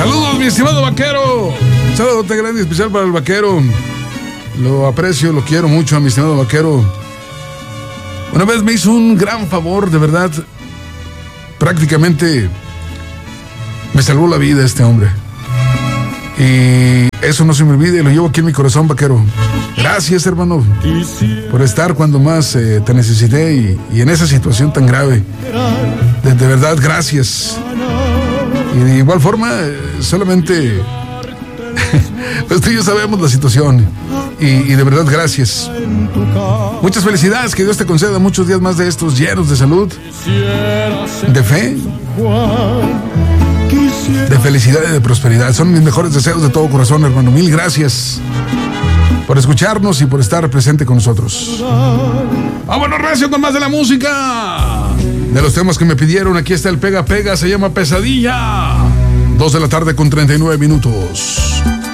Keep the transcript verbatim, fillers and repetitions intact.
Saludos, mi estimado vaquero. Un saludote grande y especial para el vaquero. Lo aprecio, lo quiero mucho a mi estimado vaquero. Una vez me hizo un gran favor, de verdad. Prácticamente me salvó la vida este hombre. Y eso no se me olvide, lo llevo aquí en mi corazón, vaquero. Gracias, hermano, por estar cuando más eh, te necesité y, y en esa situación tan grave. De, de verdad, gracias. Y de igual forma, eh, solamente pues tú y yo sabemos la situación. Y, y de verdad, gracias. Muchas felicidades, que Dios te conceda muchos días más de estos llenos de salud, de fe, de felicidad y de prosperidad. Son mis mejores deseos de todo corazón, hermano. Mil gracias por escucharnos y por estar presente con nosotros. Vámonos recio con más de la música, de los temas que me pidieron. Aquí está el Pega Pega, se llama Pesadilla. Dos de la tarde con treinta y nueve minutos.